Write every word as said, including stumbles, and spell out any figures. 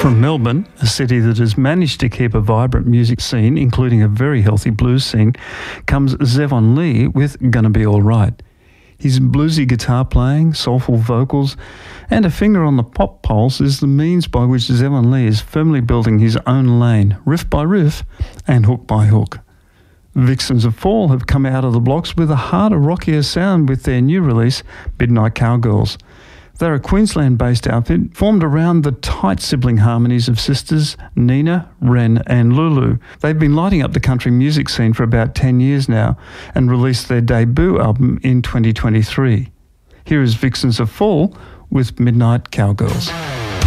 From Melbourne, a city that has managed to keep a vibrant music scene, including a very healthy blues scene, comes Zevon Lee with Gonna Be Alright. His bluesy guitar playing, soulful vocals, and a finger on the pop pulse is the means by which Zevon Lee is firmly building his own lane, riff by riff and hook by hook. Vixens of Fall have come out of the blocks with a harder, rockier sound with their new release, Midnight Cowgirls. They're a Queensland-based outfit formed around the tight sibling harmonies of sisters Nina, Ren and Lulu. They've been lighting up the country music scene for about ten years now and released their debut album in twenty twenty-three. Here is Vixens of Fall with Midnight Cowgirls.